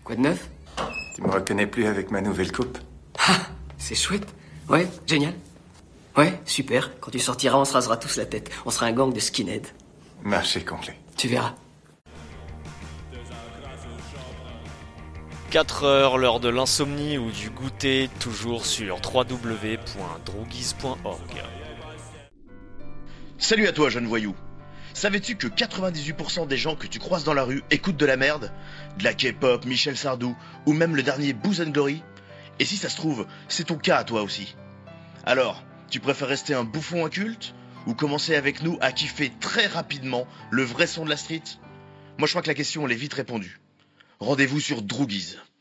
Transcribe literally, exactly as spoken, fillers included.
Quoi de neuf? Tu me reconnais plus avec ma nouvelle coupe? Ah, c'est chouette. Ouais, génial. Ouais, super. Quand tu sortiras, on se rasera tous la tête. On sera un gang de skinheads. Marché complet. Tu verras. quatre heures, l'heure de l'insomnie ou du goûter, toujours sur w w w point droguise point org. Salut à toi, jeune voyou. Savais-tu que quatre-vingt-dix-huit pour cent des gens que tu croises dans la rue écoutent de la merde? De la K-pop, Michel Sardou, ou même le dernier Booz and Glory? Et si ça se trouve, c'est ton cas à toi aussi. Alors, tu préfères rester un bouffon inculte? Ou commencer avec nous à kiffer très rapidement le vrai son de la street? Moi je crois que la question elle est vite répondue. Rendez-vous sur Droguise.